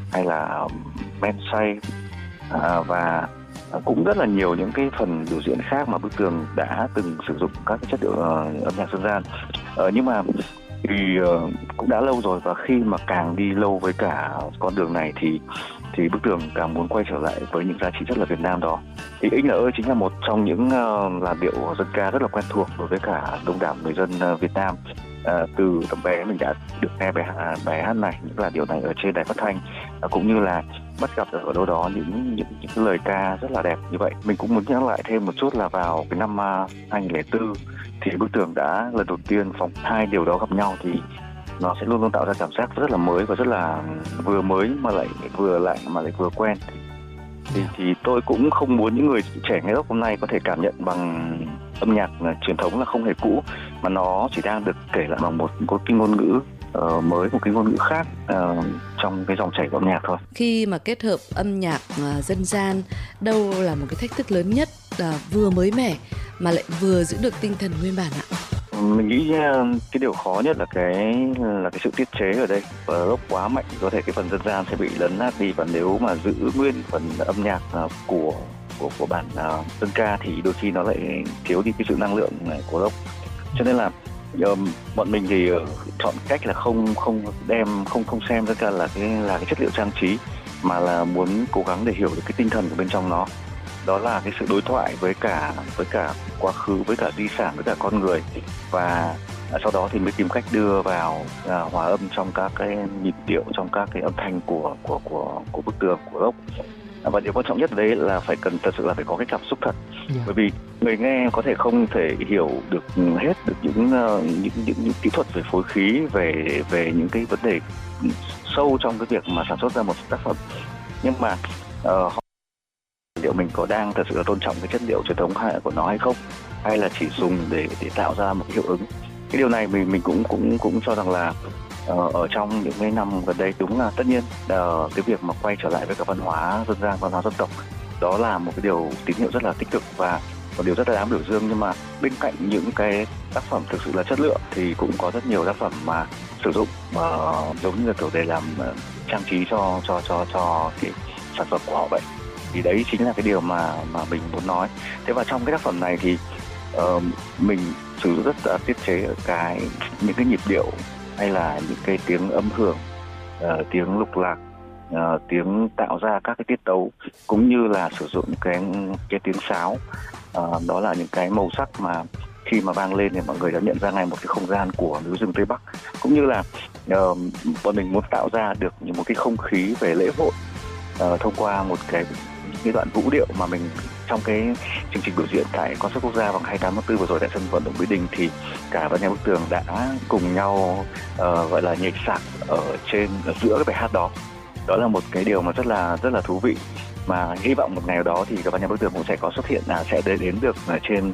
hay là men say, và cũng rất là nhiều những cái phần biểu diễn khác mà Bức Tường đã từng sử dụng các cái chất liệu âm nhạc dân gian. Nhưng mà thì cũng đã lâu rồi, và khi mà càng đi lâu với cả con đường này thì Bức Tường càng muốn quay trở lại với những giá trị rất là Việt Nam đó. Thì Anh Là Ơi chính là một trong những làn điệu dân ca rất là quen thuộc đối với cả đông đảo người dân Việt Nam. Từ tầm bé mình đã được nghe bài hát này, những làn điệu này ở trên đài phát thanh, cũng như là bắt gặp ở đâu đó những lời ca rất là đẹp như vậy. Mình cũng muốn nhắc lại thêm một chút là vào cái năm 2004 thì Bức Tường đã lần đầu tiên phóng hai điều đó gặp nhau, thì nó sẽ luôn luôn tạo ra cảm giác rất là mới và rất là vừa mới mà lại vừa quen. Thì tôi cũng không muốn những người trẻ nghe rock hôm nay có thể cảm nhận bằng âm nhạc truyền thống là không hề cũ, mà nó chỉ đang được kể lại bằng một cái ngôn ngữ mới, một cái ngôn ngữ khác trong cái dòng chảy của âm nhạc thôi. Khi mà kết hợp âm nhạc dân gian, đâu là một cái thách thức lớn nhất, vừa mới mẻ mà lại vừa giữ được tinh thần nguyên bản ạ? Mình nghĩ cái điều khó nhất là cái sự tiết chế ở đây. Rock quá mạnh thì có thể cái phần dân gian sẽ bị lấn át đi, và nếu mà giữ nguyên phần âm nhạc của bản dân ca thì đôi khi nó lại thiếu đi cái sự năng lượng này của rock. Cho nên là bọn mình thì chọn cách là không xem dân ca là cái chất liệu trang trí, mà là muốn cố gắng để hiểu được cái tinh thần của bên trong nó. Đó là cái sự đối thoại với cả quá khứ, với cả di sản, với cả con người, và sau đó thì mới tìm cách đưa vào hòa âm trong các cái nhịp điệu, trong các cái âm thanh của Bức Tường, của rock. Và điều quan trọng nhất ở đây là thật sự là phải có cái cảm xúc thật. Bởi vì người nghe có thể không thể hiểu được hết được những kỹ thuật về phối khí, về những cái vấn đề sâu trong cái việc mà sản xuất ra một tác phẩm, nhưng mà liệu mình có đang thật sự là tôn trọng cái chất liệu truyền thống của nó hay không, hay là chỉ dùng để tạo ra một cái hiệu ứng. Cái điều này mình cũng cho rằng là ở trong những cái năm gần đây, đúng là tất nhiên cái việc mà quay trở lại với cả văn hóa dân gian, văn hóa dân tộc, đó là một cái điều tín hiệu rất là tích cực và một điều rất là đáng biểu dương. Nhưng mà bên cạnh những cái tác phẩm thực sự là chất lượng thì cũng có rất nhiều tác phẩm mà sử dụng giống như là kiểu để làm trang trí cho cái sản phẩm của họ vậy. Thì đấy chính là cái điều mà mình muốn nói. Thế và trong cái tác phẩm này thì mình sử dụng rất là tiết chế ở những cái nhịp điệu, hay là những cái tiếng âm hưởng, tiếng lục lạc, tiếng tạo ra các cái tiết tấu, cũng như là sử dụng cái tiếng sáo. Đó là những cái màu sắc mà khi mà vang lên thì mọi người đã nhận ra ngay một cái không gian của núi rừng Tây Bắc, cũng như là bọn mình muốn tạo ra được một cái không khí về lễ hội thông qua một cái đoạn vũ điệu mà mình trong cái chương trình biểu diễn tại Concert Quốc gia vào ngày 28 tháng 4 vừa rồi tại sân vận động Mỹ Đình, thì cả ban nhạc Bức Tường đã cùng nhau gọi là nhảy sạp ở giữa cái bài hát đó. Đó là một cái điều mà rất là thú vị, mà hy vọng một ngày nào đó thì các ban nhạc Bức Tường cũng sẽ có xuất hiện, sẽ đến được trên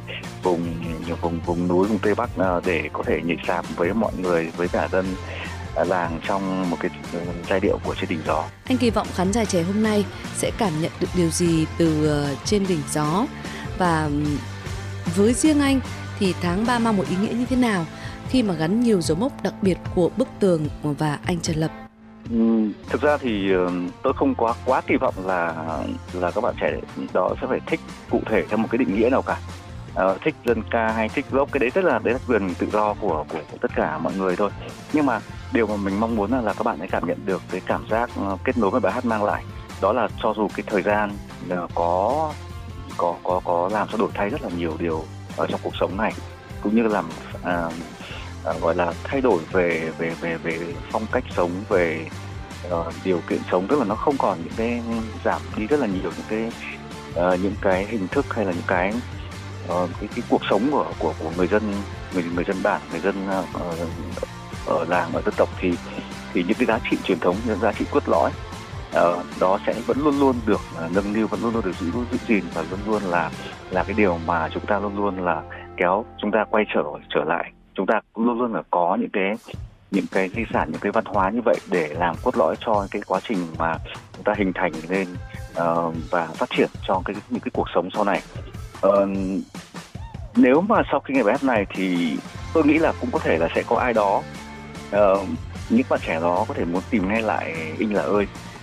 vùng núi, vùng Tây Bắc để có thể nhảy sạp với mọi người, với cả dân làng trong một cái giai điệu của Trên Đỉnh Gió. Anh kỳ vọng khán giả trẻ hôm nay sẽ cảm nhận được điều gì từ Trên Đỉnh Gió, và với riêng anh thì tháng 3 mang một ý nghĩa như thế nào khi mà gắn nhiều dấu mốc đặc biệt của Bức Tường và anh Trần Lập? Thực ra thì tôi không quá kỳ vọng là các bạn trẻ đó sẽ phải thích cụ thể theo một cái định nghĩa nào cả. Thích dân ca hay thích rock, cái đấy là quyền tự do của tất cả mọi người thôi. Nhưng mà điều mà mình mong muốn là các bạn hãy cảm nhận được cái cảm giác kết nối với bài hát mang lại. Đó là cho dù cái thời gian có làm cho đổi thay rất là nhiều điều ở trong cuộc sống này, cũng như làm gọi là thay đổi về phong cách sống, về điều kiện sống, tức là nó không còn những cái giảm đi rất là nhiều những cái hình thức, hay là những cái cuộc sống của người dân bản, người dân ở làng, ở dân tộc, thì những cái giá trị truyền thống, những giá trị cốt lõi đó sẽ vẫn luôn luôn được nâng niu, vẫn luôn luôn được giữ gìn, và luôn luôn là cái điều mà chúng ta luôn luôn là kéo chúng ta quay trở lại. Chúng ta luôn luôn là có những cái di sản, những cái văn hóa như vậy để làm cốt lõi cho cái quá trình mà chúng ta hình thành lên và phát triển cho những cái cuộc sống sau này. Nếu mà sau khi nghe bài hát này thì tôi nghĩ là cũng có thể là sẽ có ai đó, những bạn trẻ đó có thể muốn tìm nghe lại Anh Là Ơi,